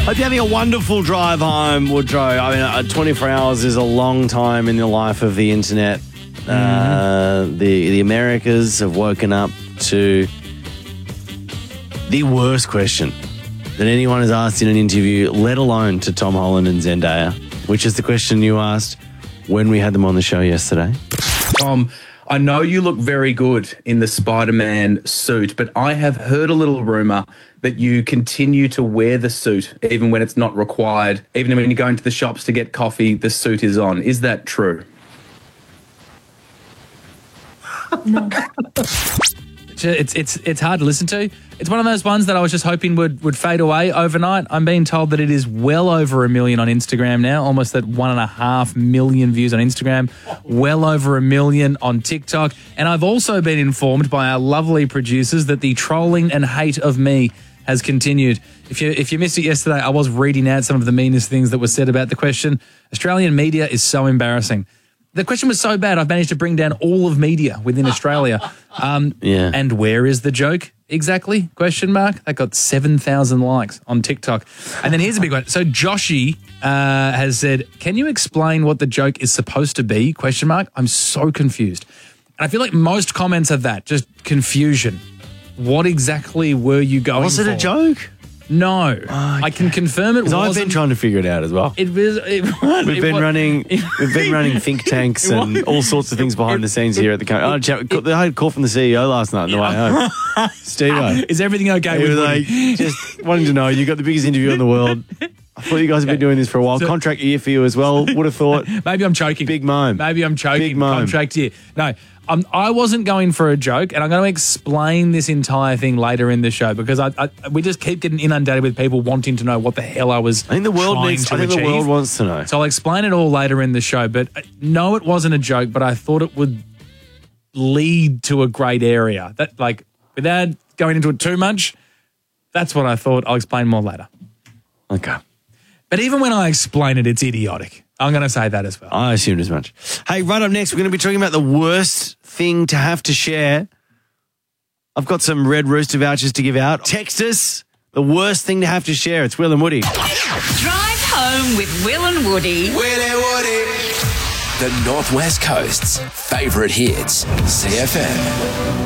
Hope you're having a wonderful drive home, Woodrow. I mean, 24 hours is a long time in the life of the internet. The Americas have woken up to the worst question that anyone has asked in an interview, let alone to Tom Holland and Zendaya, which is the question you asked when we had them on the show yesterday. Tom, I know you look very good in the Spider-Man suit, but I have heard a little rumour that you continue to wear the suit even when it's not required. Even when you go into the shops to get coffee, the suit is on. Is that true? No. It's hard to listen to. It's one of those ones that I was just hoping would fade away overnight. I'm being told that it is well over 1 million on Instagram now, almost at 1.5 million views on Instagram, well over 1 million on TikTok. And I've also been informed by our lovely producers that the trolling and hate of me has continued. If you missed it yesterday, I was reading out some of the meanest things that were said about the question. Australian media is so embarrassing. The question was so bad, I've managed to bring down all of media within Australia. Yeah. And where is the joke exactly? Question mark. That got 7,000 likes on TikTok. And then here's a big one. So Joshy has said, can you explain what the joke is supposed to be? Question mark. I'm so confused. And I feel like most comments are that, just confusion. What exactly were you going for? Was it a joke? No. Okay. I can confirm it wasn't. I've been trying to figure it out as well. We've been running think tanks and all sorts of things behind the scenes here at the company. I had a call from the CEO last night on the way home. Steve-O. Is everything okay with like, just wanting to know, you got the biggest interview in the world. I thought you guys have been doing this for a while. Contract year for you as well. Would have thought. Maybe I'm choking. Big moan. Maybe I'm choking. Big moan. Contract year. No, I wasn't going for a joke, and I'm going to explain this entire thing later in the show because we just keep getting inundated with people wanting to know what the hell I was. I think the world the world wants to know. So I'll explain it all later in the show. But no, it wasn't a joke. But I thought it would lead to a great area. That, like, without going into it too much, that's what I thought. I'll explain more later. Okay. But even when I explain it, it's idiotic. I'm going to say that as well. I assumed as much. Hey, right up next, we're going to be talking about the worst thing to have to share. I've got some Red Rooster vouchers to give out. Text us. The worst thing to have to share. It's Will and Woody. Drive home with Will and Woody. Will and Woody. The Northwest Coast's favourite hits. CFM.